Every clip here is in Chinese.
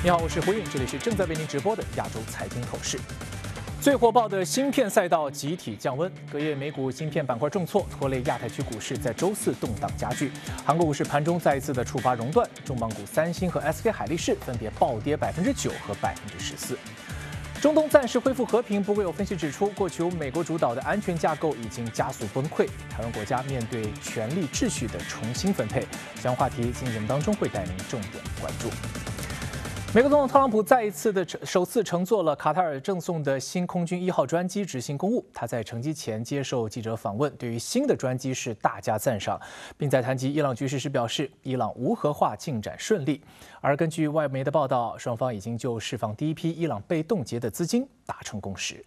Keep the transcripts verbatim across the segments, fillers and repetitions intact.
你好，我是胡颖，这里是正在为您直播的亚洲财经透视。最火爆的芯片赛道集体降温，隔夜美股芯片板块重挫，拖累亚太区股市在周四动荡加剧。韩国股市盘中再一次的触发熔断，重磅股三星和 S K 海力士分别暴跌百分之九和百分之十四。中东暂时恢复和平，不过有分析指出，过去由美国主导的安全架构已经加速崩溃，台湾国家面对权力秩序的重新分配。相关话题，今天节目当中会带您重点关注。美国总统特朗普再一次的首次乘坐了卡塔尔赠送的新空军一号专机执行公务。他在乘机前接受记者访问，对于新的专机是大加赞赏，并在谈及伊朗局势时表示，伊朗无核化进展顺利。而根据外媒的报道，双方已经就释放第一批伊朗被冻结的资金达成共识。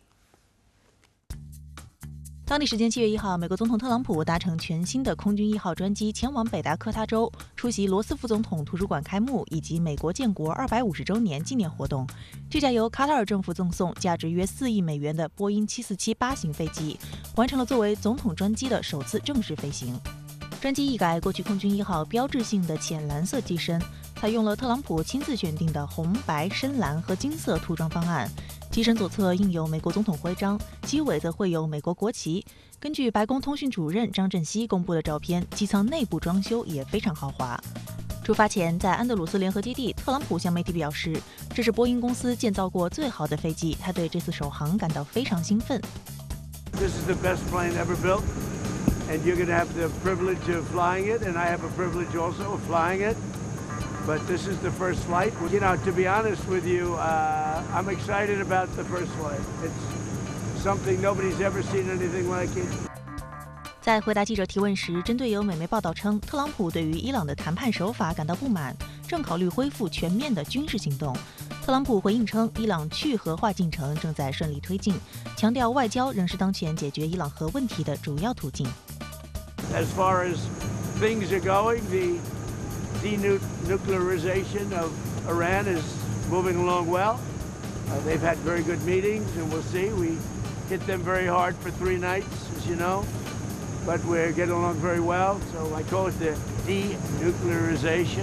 当地时间七月一号，美国总统特朗普搭乘全新的空军一号专机前往北达科他州，出席罗斯福总统图书馆开幕以及美国建国二百五十周年纪念活动。这架由卡塔尔政府赠送、价值约四亿美元的波音七四七八型飞机，完成了作为总统专机的首次正式飞行。专机一改过去空军一号标志性的浅蓝色机身，采用了特朗普亲自选定的红、白、深蓝和金色涂装方案。机身左侧印有美国总统徽章，机尾则绘有美国国旗。根据白宫通讯主任张振熙公布的照片，机舱内部装修也非常豪华。出发前，在安德鲁斯联合基地，特朗普向媒体表示，这是波音公司建造过最好的飞机，他对这次首航感到非常兴奋。 This is the best plane ever built, and you're going to have the privilege of flying it, and I have a privilege also of flying it.But this is the first flight. You know, to be honest with you, uh, I'm excited about the first flight. It's something nobody's ever seen anything like it. 在回答记者提问时，针对有美媒报道称特朗普对于伊朗的谈判手法感到不满，正考虑恢复全面的军事行动。特朗普回应称，伊朗去核化进程正在顺利推进，强调外交仍是当前解决伊朗核问题的主要途径。 As far as things are going, the denuclearization of Iran is moving along well. Uh, they've had very good meetings, and we'll see. We hit them very hard for three nights, as you know, but we're getting along very well. So I call it the denuclearization,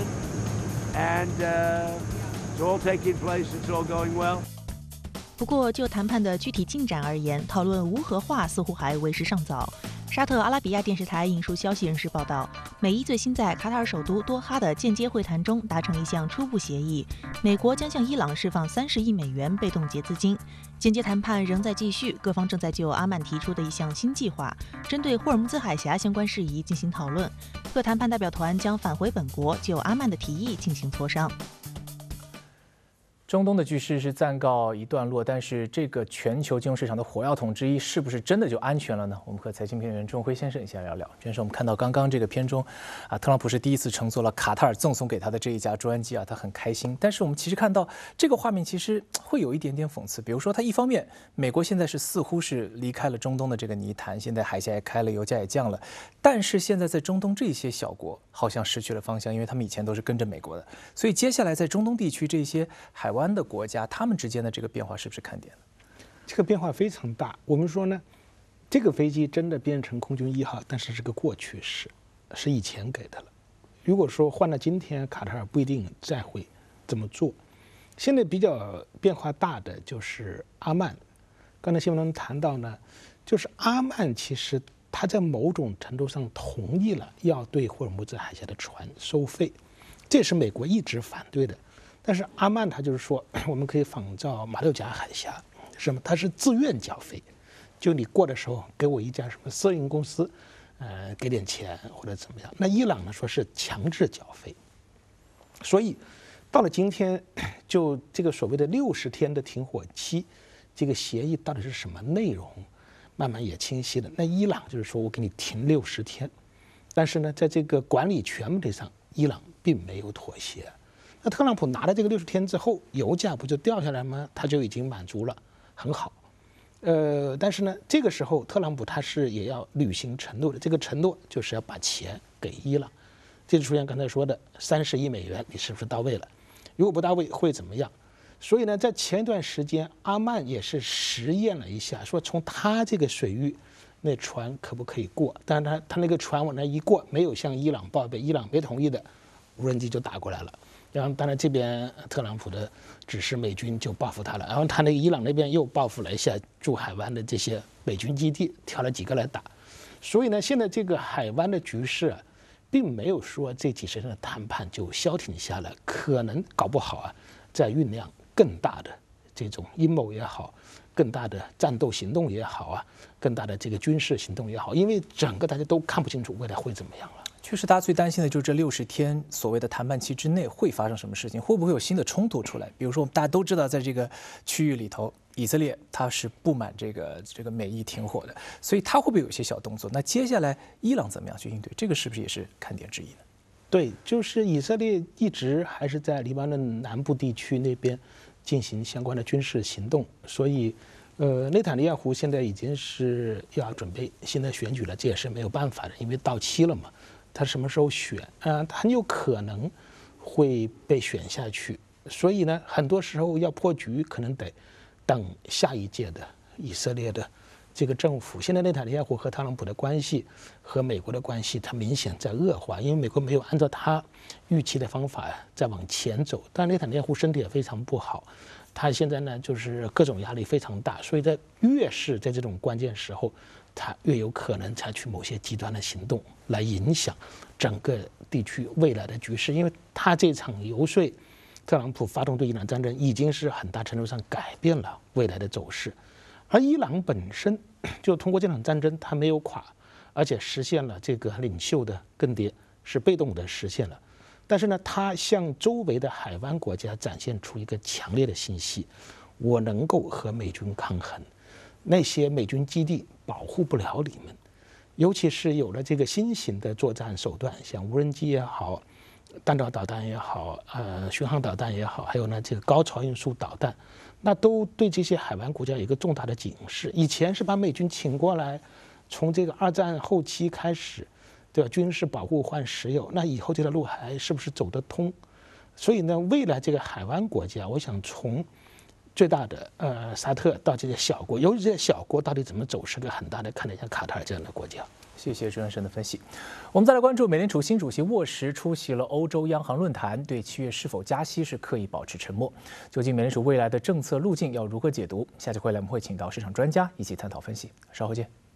and uh, it's all taking place. It's all going well. 不过，就谈判的具体进展而言，讨论无核化似乎还为时尚早。沙特阿拉比亚电视台引述消息人士报道，美伊最新在卡塔尔首都多哈的间接会谈中达成一项初步协议，美国将向伊朗释放三十亿美元被冻结资金。间接谈判仍在继续，各方正在就阿曼提出的一项新计划，针对霍尔木兹海峡相关事宜进行讨论。各谈判代表团将返回本国，就阿曼的提议进行磋商。 中东的局势是暂告一段落，但是这个全球金融市场的火药桶之一，是不是真的就安全了呢？我们和财经评论员钟辉先生一起来聊聊。先生，我们看到刚刚这个片中，啊，特朗普是第一次乘坐了卡塔尔赠送给他的这一架专机啊，他很开心。但是我们其实看到这个画面，其实会有一点点讽刺。比如说，他一方面，美国现在是似乎是离开了中东的这个泥潭，现在海峡也开了，油价也降了，但是现在在中东这些小国好像失去了方向，因为他们以前都是跟着美国的，所以接下来在中东地区这些海湾的国家，他们之间的这个变化是不是看点呢？ 这个变化非常大。我们说呢，这个飞机真的变成空军一号，但是是个过去式，是以前给的了。如果说换到今天，卡塔尔不一定再会这么做。现在比较变化大的就是阿曼。刚才新闻中谈到呢，就是阿曼其实他在某种程度上同意了要对霍尔木兹海峡的船收费，这是美国一直反对的。但是阿曼他就是说，我们可以仿照马六甲海峡，什么？他是自愿缴费，就你过的时候给我一家什么私营公司，呃，给点钱或者怎么样。那伊朗呢说是强制缴费，所以到了今天，就这个所谓的六十天的停火期，这个协议到底是什么内容，慢慢也清晰了。那伊朗就是说我给你停六十天，但是呢，在这个管理权问题上，伊朗并没有妥协。那特朗普拿了这个六十天之后，油价不就掉下来吗？他就已经满足了，很好。呃，但是呢，这个时候特朗普他是也要履行承诺的，这个承诺就是要把钱给伊朗，这就出现刚才说的三十亿美元，你是不是到位了？如果不到位会怎么样？所以呢，在前一段时间，阿曼也是实验了一下，说从他这个水域，那船可不可以过？但是他他那个船往那一过，没有向伊朗报备，伊朗没同意的，无人机就打过来了。 然后当然这边特朗普的指示美军就报复他了，然后他那个伊朗那边又报复了一下驻海湾的这些美军基地，挑了几个来打。所以呢，现在这个海湾的局势啊，并没有说这几十天的谈判就消停下来，可能搞不好啊，在酝酿更大的这种阴谋也好，更大的战斗行动也好啊，更大的这个军事行动也好，因为整个大家都看不清楚未来会怎么样了。 确实，大家最担心的就是这六十天所谓的谈判期之内会发生什么事情，会不会有新的冲突出来？比如说，大家都知道，在这个区域里头，以色列它是不满这个这个美伊停火的，所以它会不会有一些小动作？那接下来伊朗怎么样去应对？这个是不是也是看点之一呢？ 对，就是以色列一直还是在黎巴嫩南部地区那边进行相关的军事行动，所以，呃，内塔尼亚胡现在已经是要准备新的选举了，这也是没有办法的，因为到期了嘛。他什么时候选啊？他很有可能会被选下去，所以呢，很多时候要破局，可能得等下一届的以色列的这个政府。现在内塔尼亚胡和特朗普的关系和美国的关系，它明显在恶化，因为美国没有按照他预期的方法再往前走。但内塔尼亚胡身体也非常不好，他现在呢就是各种压力非常大，所以在越是在这种关键时候，他越有可能采取某些极端的行动来影响整个地区未来的局势，因为他这场游说特朗普发动对伊朗战争，已经是很大程度上改变了未来的走势。而伊朗本身就通过这场战争，他没有垮，而且实现了这个领袖的更迭，是被动的实现了。但是呢，他向周围的海湾国家展现出一个强烈的信息：我能够和美军抗衡。那些美军基地保护不了你们，尤其是有了这个新型的作战手段，像无人机也好，弹道导弹也好，呃，巡航导弹也好，还有呢这个高超音速导弹，那都对这些海湾国家有一个重大的警示。以前是把美军请过来，从这个二战后期开始，对吧？军事保护换石油，那以后这条路还是不是走得通？所以呢，未来这个海湾国家，我想从最大的呃沙特到这些小国，由于这些小国到底怎么走，是个很大的看点，像卡塔尔这样的国家。 谢谢朱元生的分析。我们再来关注美联储新主席沃什出席了欧洲央行论坛，对七月是否加息是刻意保持沉默。究竟美联储未来的政策路径要如何解读？下期回来我们会请到市场专家一起探讨分析。稍后见。